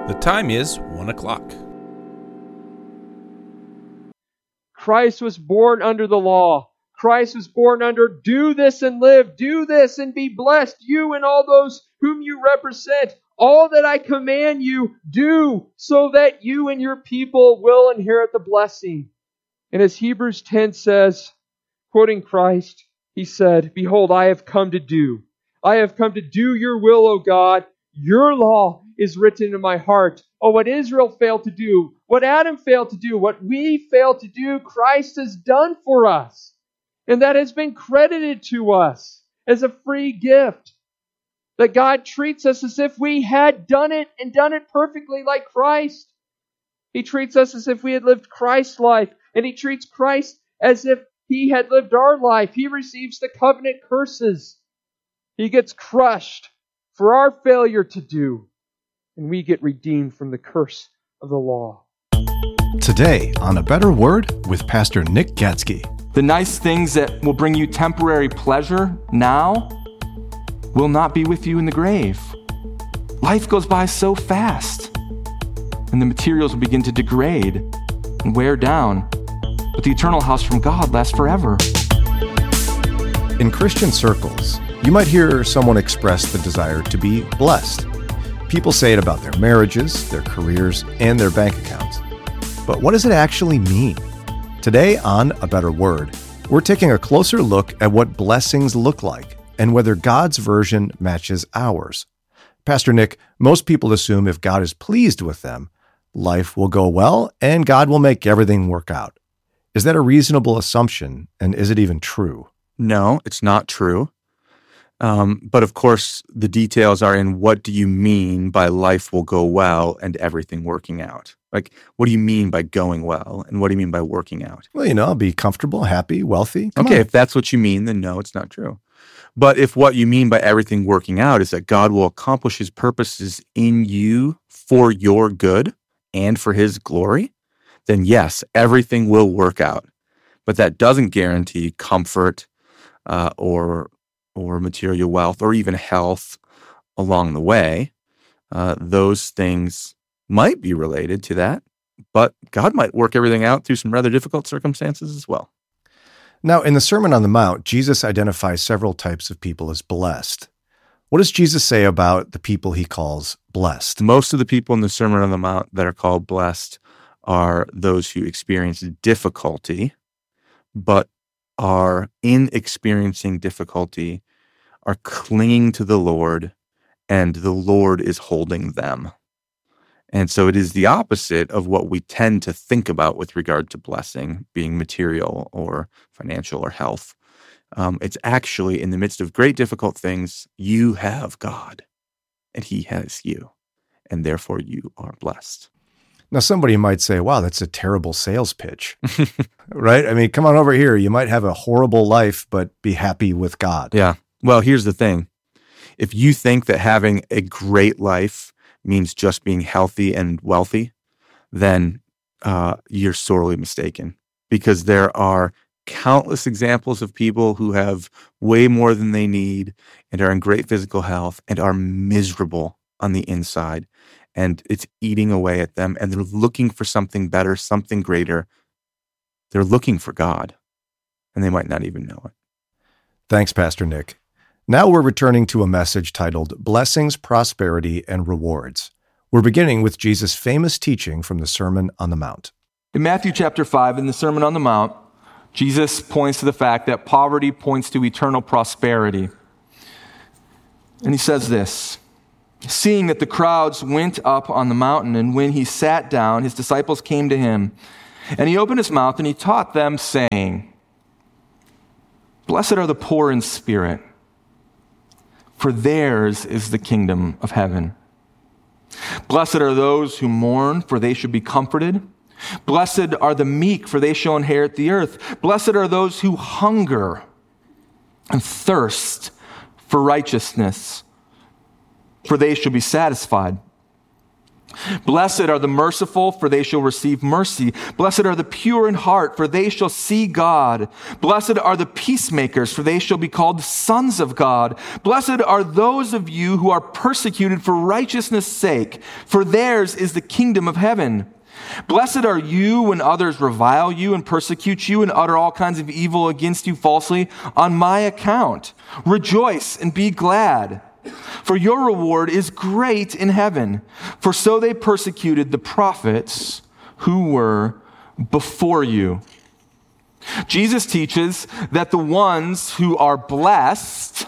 The time is 1 o'clock. Christ was born under the law. Christ was born under do this and live, do this and be blessed, you and all those whom you represent. All that I command you, do, so that you and your people will inherit the blessing. And as Hebrews 10 says, quoting Christ, he said, "Behold, I have come to do. I have come to do your will, O God. Your law is written in my heart." Oh, what Israel failed to do, what Adam failed to do, what we failed to do, Christ has done for us. And that has been credited to us as a free gift. That God treats us as if we had done it and done it perfectly like Christ. He treats us as if we had lived Christ's life, and He treats Christ as if He had lived our life. He receives the covenant curses. He gets crushed for our failure to do, and we get redeemed from the curse of the law. Today on A Better Word with Pastor Nick Gatsky. The nice things that will bring you temporary pleasure now will not be with you in the grave. Life goes by so fast, and the materials will begin to degrade and wear down. But the eternal house from God lasts forever. In Christian circles, you might hear someone express the desire to be blessed. People say it about their marriages, their careers, and their bank accounts. But what does it actually mean? Today on A Better Word, we're taking a closer look at what blessings look like and whether God's version matches ours. Pastor Nick, most people assume if God is pleased with them, life will go well and God will make everything work out. Is that a reasonable assumption, and is it even true? No, it's not true. But of course, the details are in what do you mean by life will go well and everything working out? Like, what do you mean by going well, and what do you mean by working out? Well, I'll be comfortable, happy, wealthy. Come Okay, on. if that's what you mean, then no, it's not true. But if what you mean by everything working out is that God will accomplish His purposes in you for your good and for His glory, then yes, everything will work out. But that doesn't guarantee comfort or material wealth or even health along the way. Those things might be related to that, but God might work everything out through some rather difficult circumstances as well. Now, in the Sermon on the Mount, Jesus identifies several types of people as blessed. What does Jesus say about the people He calls blessed? Most of the people in the Sermon on the Mount that are called blessed are those who experience difficulty, but are in experiencing difficulty, are clinging to the Lord, and the Lord is holding them. And so it is the opposite of what we tend to think about with regard to blessing, being material or financial or health. It's actually in the midst of great difficult things, you have God, and He has you, and therefore you are blessed. Now, somebody might say, wow, that's a terrible sales pitch, right? I mean, come on over here. You might have a horrible life, but be happy with God. Yeah. Well, here's the thing. If you think that having a great life means just being healthy and wealthy, then you're sorely mistaken, because there are countless examples of people who have way more than they need and are in great physical health and are miserable on the inside, and it's eating away at them, and they're looking for something better, something greater. They're looking for God, and they might not even know it. Thanks, Pastor Nick. Now we're returning to a message titled Blessings, Prosperity, and Rewards. We're beginning with Jesus' famous teaching from the Sermon on the Mount. In Matthew chapter 5, in the Sermon on the Mount, Jesus points to the fact that poverty points to eternal prosperity. And He says this, "Seeing that the crowds went up on the mountain, and when He sat down, His disciples came to Him. And He opened His mouth, and He taught them, saying, 'Blessed are the poor in spirit, for theirs is the kingdom of heaven. Blessed are those who mourn, for they shall be comforted. Blessed are the meek, for they shall inherit the earth. Blessed are those who hunger and thirst for righteousness, for they shall be satisfied. Blessed are the merciful, for they shall receive mercy. Blessed are the pure in heart, for they shall see God. Blessed are the peacemakers, for they shall be called sons of God. Blessed are those of you who are persecuted for righteousness' sake, for theirs is the kingdom of heaven. Blessed are you when others revile you and persecute you and utter all kinds of evil against you falsely on my account. Rejoice and be glad, for your reward is great in heaven. For so they persecuted the prophets who were before you. Jesus teaches that the ones who are blessed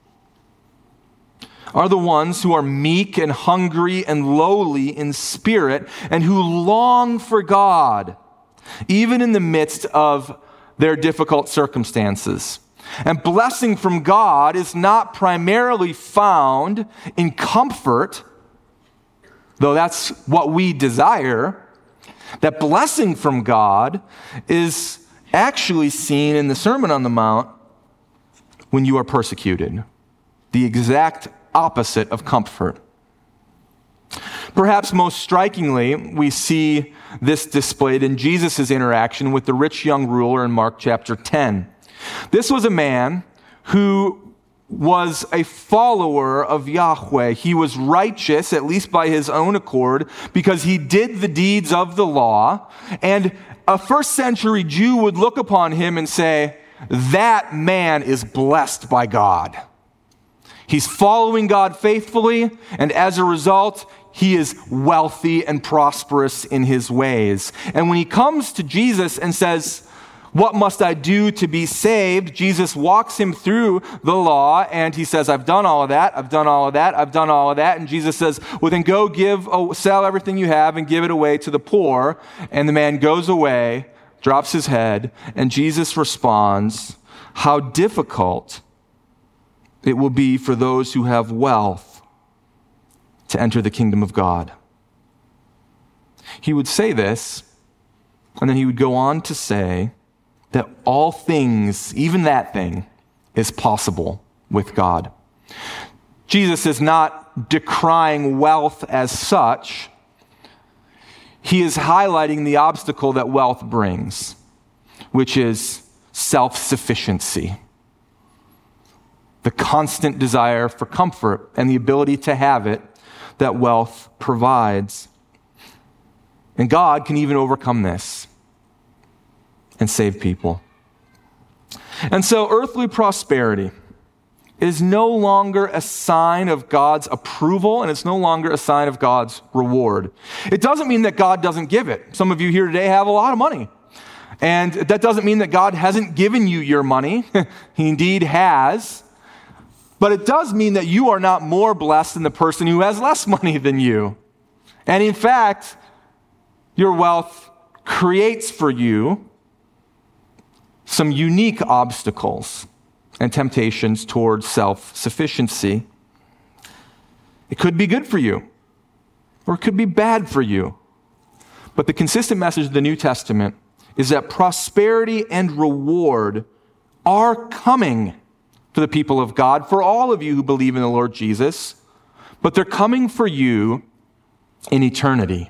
are the ones who are meek and hungry and lowly in spirit and who long for God, even in the midst of their difficult circumstances. And blessing from God is not primarily found in comfort, though that's what we desire. That blessing from God is actually seen in the Sermon on the Mount when you are persecuted. The exact opposite of comfort. Perhaps most strikingly, we see this displayed in Jesus' interaction with the rich young ruler in Mark chapter 10. This was a man who was a follower of Yahweh. He was righteous, at least by his own accord, because he did the deeds of the law. And a first century Jew would look upon him and say, that man is blessed by God. He's following God faithfully, and as a result, he is wealthy and prosperous in his ways. And when he comes to Jesus and says, what must I do to be saved? Jesus walks him through the law, and he says, I've done all of that, I've done all of that, I've done all of that. And Jesus says, well, then go sell everything you have and give it away to the poor. And the man goes away, drops his head, and Jesus responds, how difficult it will be for those who have wealth to enter the kingdom of God. He would say this, and then he would go on to say that all things, even that thing, is possible with God. Jesus is not decrying wealth as such. He is highlighting the obstacle that wealth brings, which is self-sufficiency. The constant desire for comfort and the ability to have it that wealth provides. And God can even overcome this and save people. And so earthly prosperity is no longer a sign of God's approval, and it's no longer a sign of God's reward. It doesn't mean that God doesn't give it. Some of you here today have a lot of money. And that doesn't mean that God hasn't given you your money. He indeed has. But it does mean that you are not more blessed than the person who has less money than you. And in fact, your wealth creates for you some unique obstacles and temptations towards self-sufficiency. It could be good for you, or it could be bad for you. But the consistent message of the New Testament is that prosperity and reward are coming for the people of God, for all of you who believe in the Lord Jesus, but they're coming for you in eternity.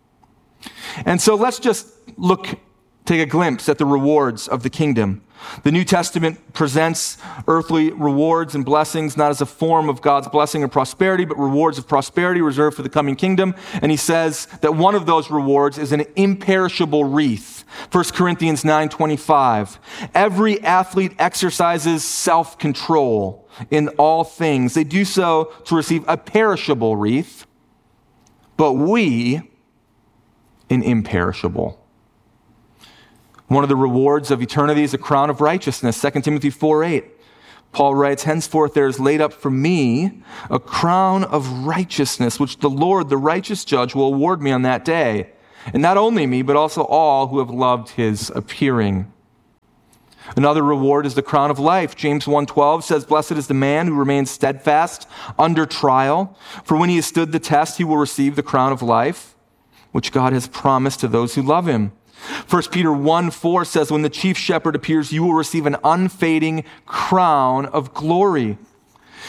And so let's just take a glimpse at the rewards of the kingdom. The New Testament presents earthly rewards and blessings not as a form of God's blessing or prosperity, but rewards of prosperity reserved for the coming kingdom. And he says that one of those rewards is an imperishable wreath. 1 Corinthians 9:25. Every athlete exercises self-control in all things. They do so to receive a perishable wreath, but we an imperishable. One of the rewards of eternity is a crown of righteousness. 2 Timothy 4:8. Paul writes, henceforth there is laid up for me a crown of righteousness, which the Lord, the righteous judge, will award me on that day. And not only me, but also all who have loved his appearing. Another reward is the crown of life. James 1:12 says, blessed is the man who remains steadfast under trial, for when he has stood the test, he will receive the crown of life, which God has promised to those who love him. 1 Peter 1:4 says, when the chief shepherd appears, you will receive an unfading crown of glory.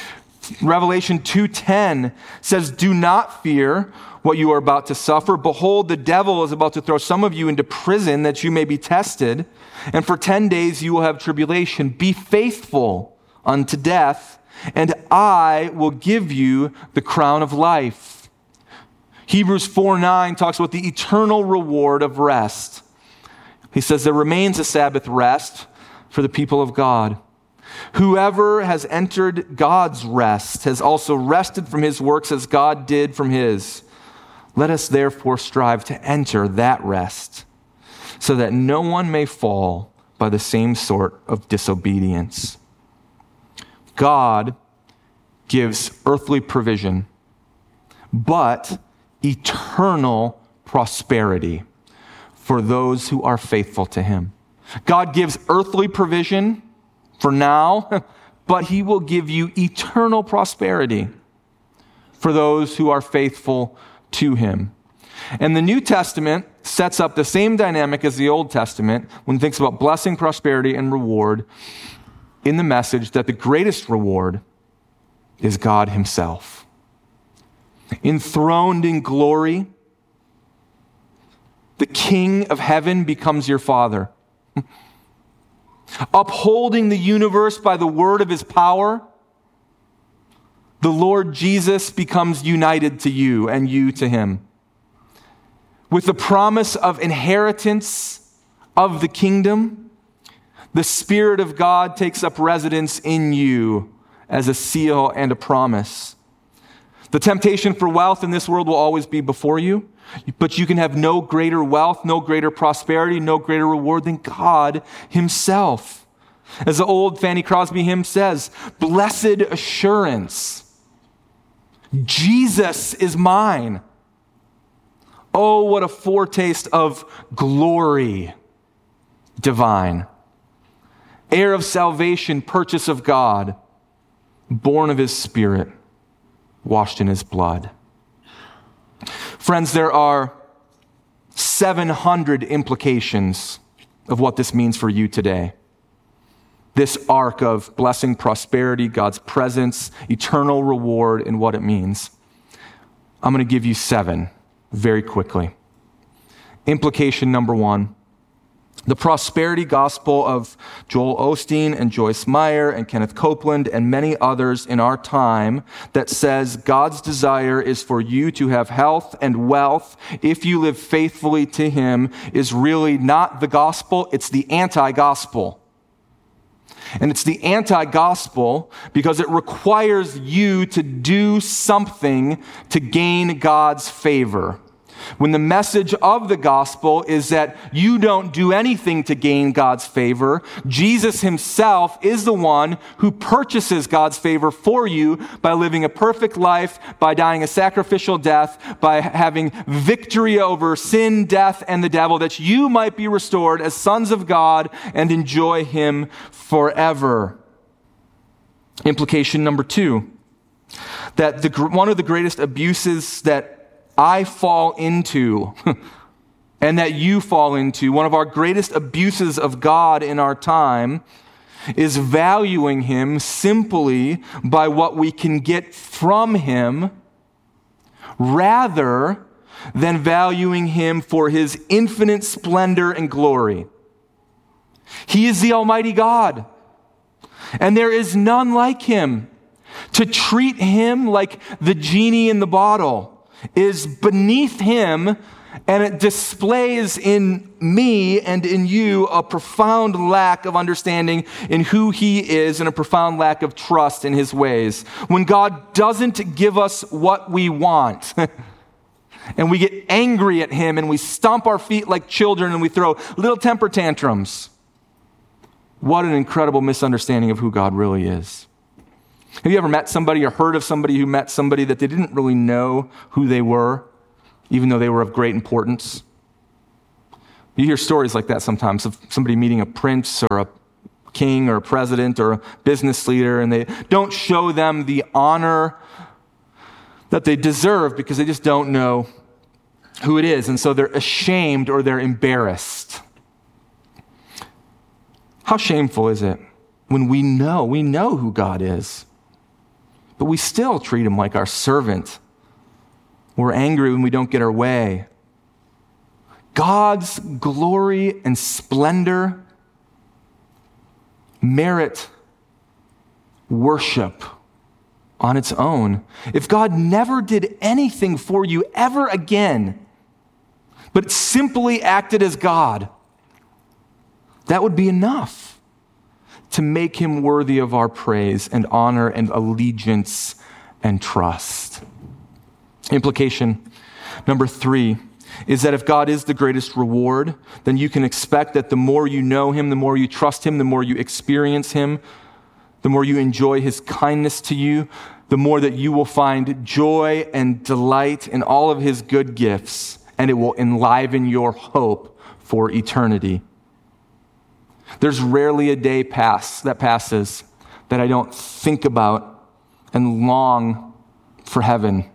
Revelation 2:10 says, "Do not fear what you are about to suffer. Behold, the devil is about to throw some of you into prison that you may be tested. And for 10 days you will have tribulation. Be faithful unto death, and I will give you the crown of life." Hebrews 4:9 talks about the eternal reward of rest. He says there remains a Sabbath rest for the people of God. "Whoever has entered God's rest has also rested from his works as God did from his. Let us therefore strive to enter that rest, so that no one may fall by the same sort of disobedience." God gives earthly provision, but eternal prosperity for those who are faithful to him. God gives earthly provision for now, but he will give you eternal prosperity for those who are faithful to him. And the New Testament sets up the same dynamic as the Old Testament when it thinks about blessing, prosperity, and reward, in the message that the greatest reward is God himself. Enthroned in glory, the King of heaven becomes your Father. Upholding the universe by the word of his power, the Lord Jesus becomes united to you and you to him. With the promise of inheritance of the kingdom, the Spirit of God takes up residence in you as a seal and a promise. The temptation for wealth in this world will always be before you, but you can have no greater wealth, no greater prosperity, no greater reward than God himself. As the old Fanny Crosby hymn says, "Blessed assurance, Jesus is mine. Oh, what a foretaste of glory divine. Heir of salvation, purchase of God, born of his Spirit, washed in his blood." Friends, there are 700 implications of what this means for you today. This arc of blessing, prosperity, God's presence, eternal reward, and what it means. I'm going to give you 7 very quickly. Implication number 1. The prosperity gospel of Joel Osteen and Joyce Meyer and Kenneth Copeland and many others in our time that says God's desire is for you to have health and wealth if you live faithfully to him is really not the gospel, it's the anti-gospel. And it's the anti-gospel because it requires you to do something to gain God's favor. When the message of the gospel is that you don't do anything to gain God's favor, Jesus himself is the one who purchases God's favor for you by living a perfect life, by dying a sacrificial death, by having victory over sin, death, and the devil, that you might be restored as sons of God and enjoy him forever. Implication number 2, that one of the greatest abuses that I fall into and that you fall into, one of our greatest abuses of God in our time, is valuing him simply by what we can get from him rather than valuing him for his infinite splendor and glory. He is the Almighty God, and there is none like him. To treat him like the genie in the bottle is beneath him, and it displays in me and in you a profound lack of understanding in who he is and a profound lack of trust in his ways. When God doesn't give us what we want, and we get angry at him and we stomp our feet like children and we throw little temper tantrums, what an incredible misunderstanding of who God really is. Have you ever met somebody or heard of somebody who met somebody that they didn't really know who they were, even though they were of great importance? You hear stories like that sometimes of somebody meeting a prince or a king or a president or a business leader, and they don't show them the honor that they deserve because they just don't know who it is, and so they're ashamed or they're embarrassed. How shameful is it when we know who God is? but we still treat him like our servant. We're angry when we don't get our way. God's glory and splendor merit worship on its own. If God never did anything for you ever again, but simply acted as God, that would be enough to make him worthy of our praise and honor and allegiance and trust. Implication number 3 is that if God is the greatest reward, then you can expect that the more you know him, the more you trust him, the more you experience him, the more you enjoy his kindness to you, the more that you will find joy and delight in all of his good gifts, and it will enliven your hope for eternity. There's rarely a day that passes that I don't think about and long for heaven.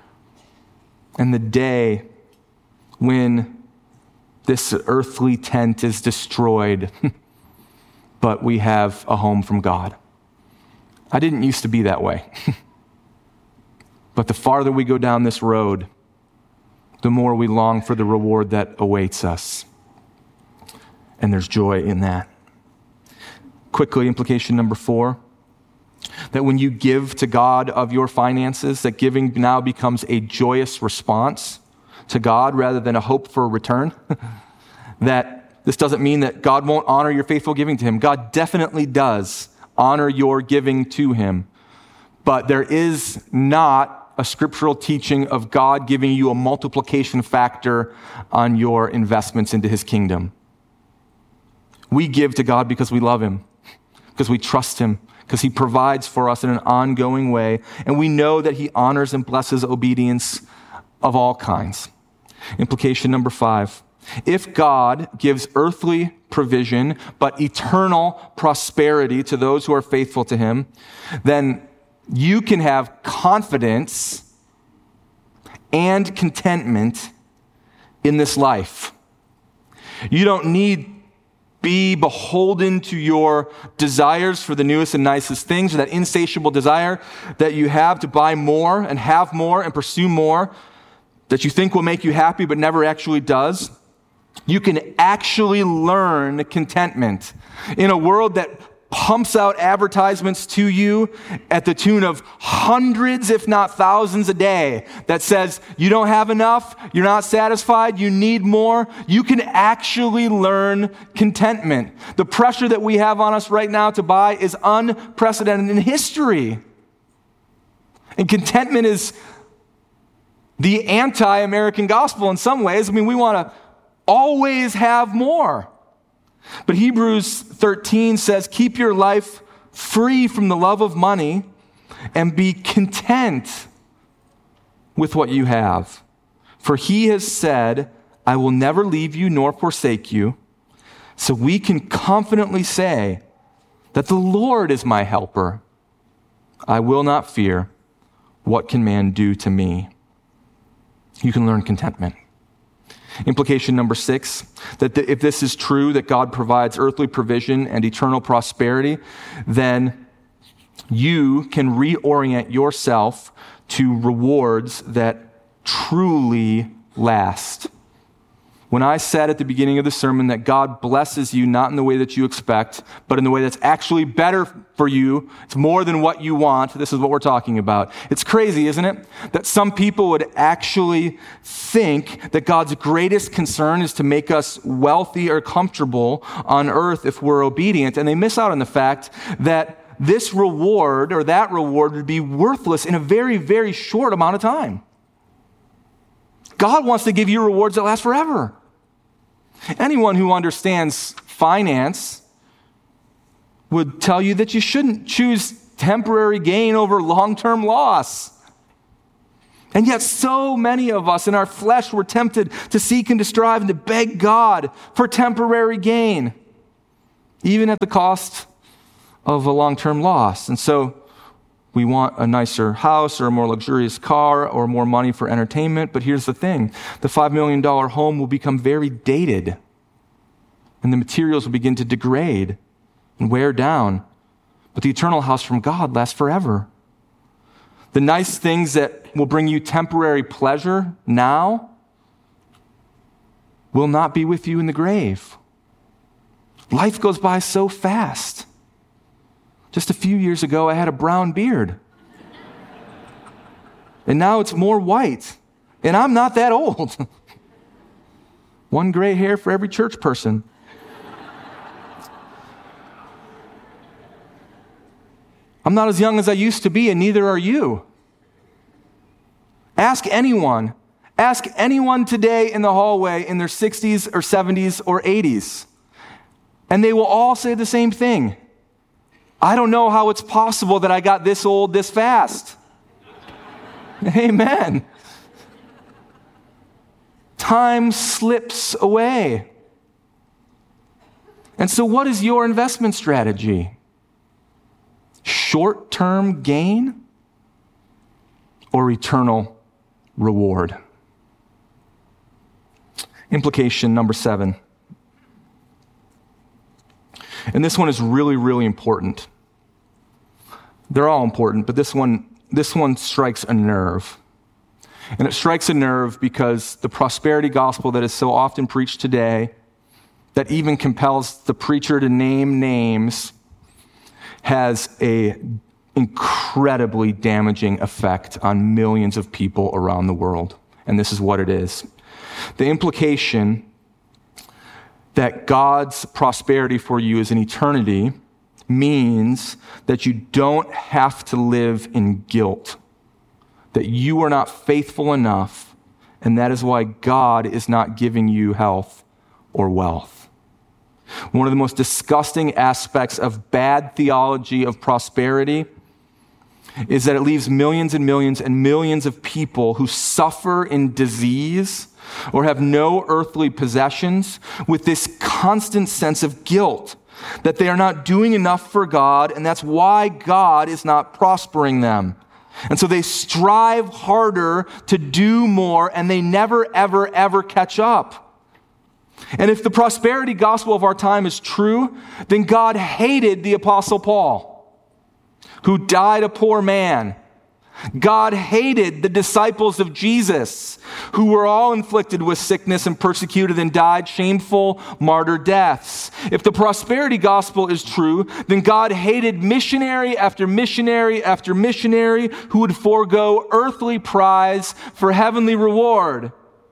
And the day when this earthly tent is destroyed, but we have a home from God. I didn't used to be that way. But the farther we go down this road, the more we long for the reward that awaits us. And there's joy in that. Quickly, implication number 4, that when you give to God of your finances, that giving now becomes a joyous response to God rather than a hope for a return. That this doesn't mean that God won't honor your faithful giving to him. God definitely does honor your giving to him. But there is not a scriptural teaching of God giving you a multiplication factor on your investments into his kingdom. We give to God because we love him, because we trust him, because he provides for us in an ongoing way, and we know that he honors and blesses obedience of all kinds. Implication number 5, if God gives earthly provision but eternal prosperity to those who are faithful to him, then you can have confidence and contentment in this life. You don't need be beholden to your desires for the newest and nicest things, or that insatiable desire that you have to buy more and pursue more that you think will make you happy but never actually does. You can actually learn contentment in a world that pumps out advertisements to you at the tune of hundreds, if not thousands a day that says you don't have enough, you're not satisfied, you need more. You can actually learn contentment. The pressure that we have on us right now to buy is unprecedented in history. And contentment is the anti-American gospel in some ways. I mean, we want to always have more. But Hebrews 13 says, keep your life free from the love of money and be content with what you have. For he has said, I will never leave you nor forsake you. So we can confidently say that the Lord is my helper. I will not fear. What can man do to me? You can learn contentment. Implication number 6, that if this is true, that God provides earthly provision and eternal prosperity, then you can reorient yourself to rewards that truly last. When I said at the beginning of the sermon that God blesses you not in the way that you expect, but in the way that's actually better for you, it's more than what you want, this is what we're talking about. It's crazy, isn't it? That some people would actually think that God's greatest concern is to make us wealthy or comfortable on earth if we're obedient, and they miss out on the fact that this reward or that reward would be worthless in a very, very short amount of time. God wants to give you rewards that last forever. Anyone who understands finance would tell you that you shouldn't choose temporary gain over long-term loss. And yet so many of us in our flesh were tempted to seek and to strive and to beg God for temporary gain, even at the cost of a long-term loss. And so we want a nicer house or a more luxurious car or more money for entertainment. But here's the thing. The $5 million home will become very dated, and the materials will begin to degrade and wear down. But the eternal house from God lasts forever. The nice things that will bring you temporary pleasure now will not be with you in the grave. Life goes by so fast. Just a few years ago, I had a brown beard. And now it's more white. And I'm not that old. One gray hair for every church person. I'm not as young as I used to be, and neither are you. Ask anyone today in the hallway in their 60s or 70s or 80s, and they will all say the same thing. I don't know how it's possible that I got this old this fast. Amen. Time slips away. And so what is your investment strategy? Short-term gain or eternal reward? Implication number 7. And this one is really, really important. They're all important, but this one strikes a nerve. And it strikes a nerve because the prosperity gospel that is so often preached today, that even compels the preacher to name names, has an incredibly damaging effect on millions of people around the world. And this is what it is. The implication that God's prosperity for you is in eternity means that you don't have to live in guilt, that you are not faithful enough, and that is why God is not giving you health or wealth. One of the most disgusting aspects of bad theology of prosperity is that it leaves millions and millions and millions of people who suffer in disease or have no earthly possessions with this constant sense of guilt that they are not doing enough for God, and that's why God is not prospering them. And so they strive harder to do more, and they never, ever, ever catch up. And if the prosperity gospel of our time is true, then God hated the Apostle Paul, who died a poor man. God hated the disciples of Jesus, who were all inflicted with sickness and persecuted and died shameful martyr deaths. If the prosperity gospel is true, then God hated missionary after missionary after missionary who would forego earthly prize for heavenly reward,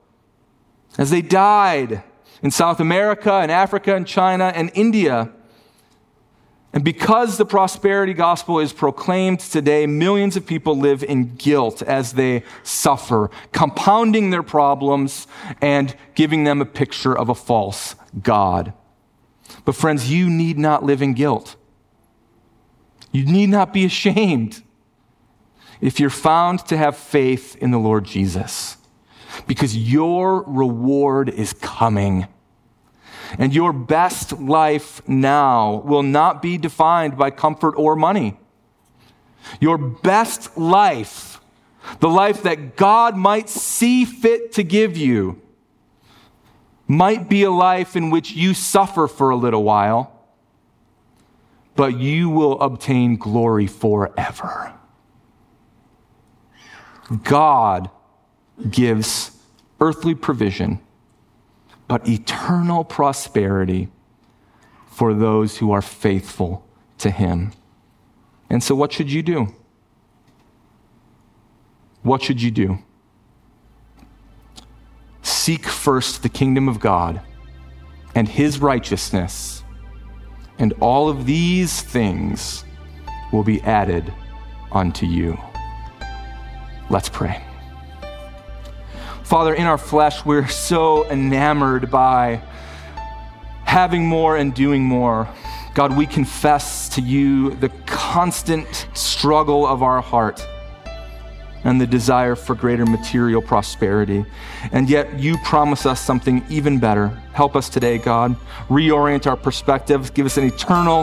as they died in South America and Africa and China and India. And because the prosperity gospel is proclaimed today, millions of people live in guilt as they suffer, compounding their problems and giving them a picture of a false God. But friends, you need not live in guilt. You need not be ashamed if you're found to have faith in the Lord Jesus, because your reward is coming. And your best life now will not be defined by comfort or money. Your best life, the life that God might see fit to give you, might be a life in which you suffer for a little while, but you will obtain glory forever. God gives earthly provision, but eternal prosperity for those who are faithful to Him. And so what should you do? What should you do? Seek first the kingdom of God and His righteousness, and all of these things will be added unto you. Let's pray. Father, in our flesh, we're so enamored by having more and doing more. God, we confess to you the constant struggle of our heart and the desire for greater material prosperity. And yet you promise us something even better. Help us today, God. Reorient our perspectives. Give us an eternal